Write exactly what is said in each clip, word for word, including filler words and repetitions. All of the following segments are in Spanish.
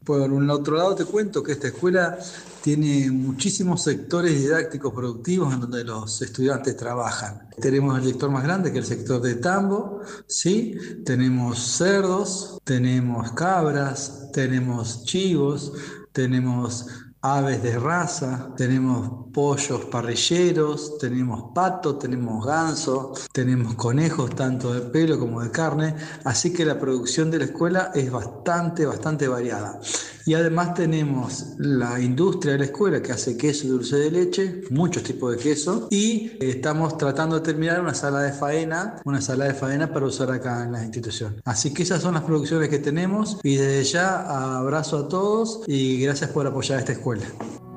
Por un otro lado te cuento que esta escuela tiene muchísimos sectores didácticos productivos en donde los estudiantes trabajan. Tenemos el sector más grande, que es el sector de tambo, ¿sí? Tenemos cerdos, tenemos cabras, tenemos chivos, tenemos aves de raza, tenemos pollos parrilleros, tenemos pato, tenemos ganso, tenemos conejos tanto de pelo como de carne, así que la producción de la escuela es bastante, bastante variada. Y además tenemos la industria de la escuela que hace queso y dulce de leche, muchos tipos de queso, y estamos tratando de terminar una sala de faena, una sala de faena para usar acá en la institución. Así que esas son las producciones que tenemos y desde ya abrazo a todos y gracias por apoyar esta escuela.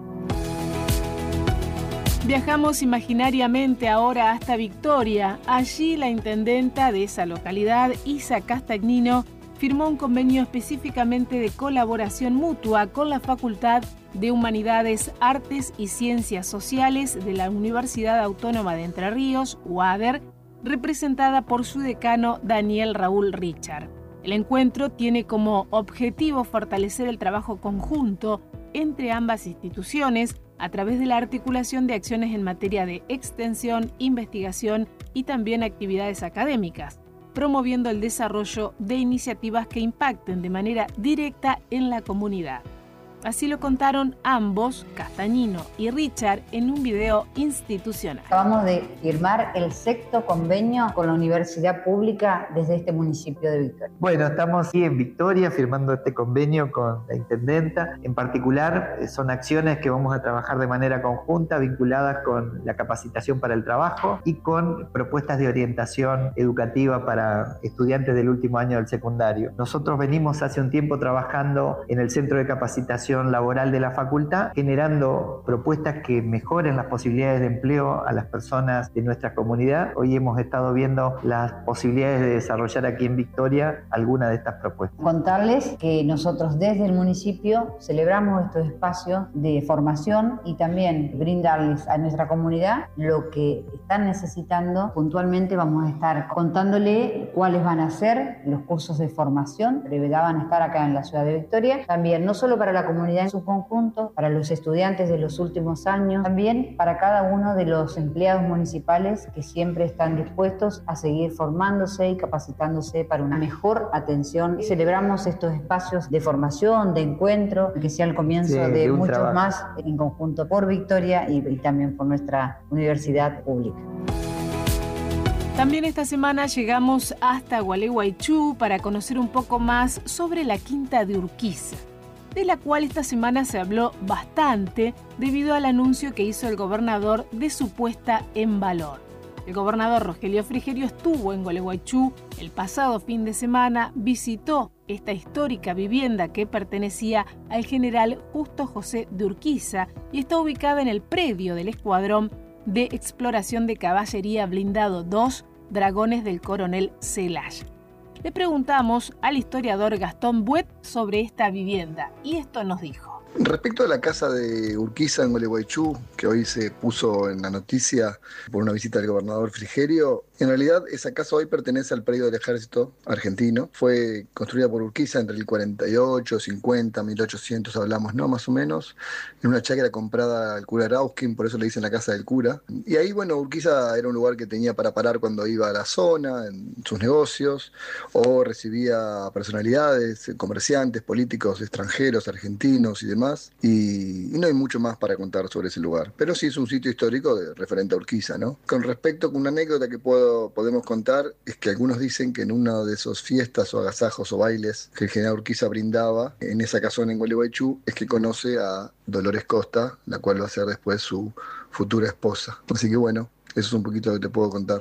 Viajamos imaginariamente ahora hasta Victoria. Allí la intendenta de esa localidad, Isa Castagnino, firmó un convenio específicamente de colaboración mutua con la Facultad de Humanidades, Artes y Ciencias Sociales de la Universidad Autónoma de Entre Ríos, U A D E R, representada por su decano Daniel Raúl Richard. El encuentro tiene como objetivo fortalecer el trabajo conjunto entre ambas instituciones a través de la articulación de acciones en materia de extensión, investigación y también actividades académicas, promoviendo el desarrollo de iniciativas que impacten de manera directa en la comunidad. Así lo contaron ambos, Castagnino y Richard, en un video institucional. Acabamos de firmar el sexto convenio con la Universidad Pública desde este municipio de Victoria. Bueno, estamos aquí en Victoria firmando este convenio con la intendenta. En particular, son acciones que vamos a trabajar de manera conjunta, vinculadas con la capacitación para el trabajo y con propuestas de orientación educativa para estudiantes del último año del secundario. Nosotros venimos hace un tiempo trabajando en el Centro de Capacitación Laboral de la facultad, generando propuestas que mejoren las posibilidades de empleo a las personas de nuestra comunidad. Hoy hemos estado viendo las posibilidades de desarrollar aquí en Victoria algunas de estas propuestas. Contarles que nosotros desde el municipio celebramos estos espacios de formación y también brindarles a nuestra comunidad lo que están necesitando. Puntualmente vamos a estar contándole cuáles van a ser los cursos de formación que van a estar acá en la ciudad de Victoria. También no solo para la comunidad en su conjunto, para los estudiantes de los últimos años, también para cada uno de los empleados municipales que siempre están dispuestos a seguir formándose y capacitándose para una mejor atención. Celebramos estos espacios de formación, de encuentro, que sea el comienzo sí, de, de muchos trabajo. Más en conjunto por Victoria y, y también por nuestra universidad pública. También esta semana llegamos hasta Gualeguaychú para conocer un poco más sobre la Quinta de Urquiza, de la cual esta semana se habló bastante debido al anuncio que hizo el gobernador de su puesta en valor. El gobernador Rogelio Frigerio estuvo en Gualeguaychú el pasado fin de semana, visitó esta histórica vivienda que pertenecía al general Justo José de Urquiza y está ubicada en el predio del Escuadrón de Exploración de Caballería Blindado dos, Dragones del Coronel Celaya. Le preguntamos al historiador Gastón Buet sobre esta vivienda y esto nos dijo. Respecto a la casa de Urquiza en Gualeguaychú, que hoy se puso en la noticia por una visita del gobernador Frigerio, en realidad esa casa hoy pertenece al predio del ejército argentino. Fue construida por Urquiza entre el cuarenta y ocho, cincuenta, mil ochocientos hablamos, ¿no? Más o menos, en una chacra comprada al cura Rauskin, por eso le dicen la casa del cura. Y ahí, bueno, Urquiza era un lugar que tenía para parar cuando iba a la zona, en sus negocios, o recibía personalidades, comerciantes, políticos extranjeros, argentinos y demás. Y, y no hay mucho más para contar sobre ese lugar, pero sí es un sitio histórico de, referente a Urquiza, ¿no? Con respecto a una anécdota que puedo, podemos contar, es que algunos dicen que en una de esas fiestas o agasajos o bailes que el general Urquiza brindaba en esa casona en Gualeguaychú, es que conoce a Dolores Costa, la cual va a ser después su futura esposa. Así que bueno, eso es un poquito lo que te puedo contar.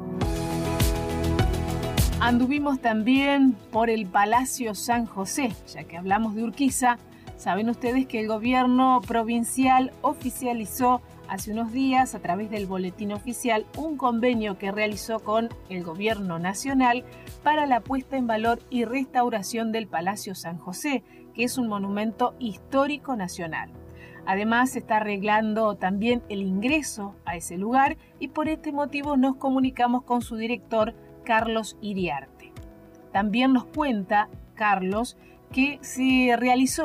Anduvimos también por el Palacio San José, ya que hablamos de Urquiza. Saben ustedes que el gobierno provincial oficializó hace unos días, a través del boletín oficial, un convenio que realizó con el gobierno nacional para la puesta en valor y restauración del Palacio San José, que es un monumento histórico nacional. Además, se está arreglando también el ingreso a ese lugar y por este motivo nos comunicamos con su director, Carlos Iriarte. También nos cuenta Carlos que se realizó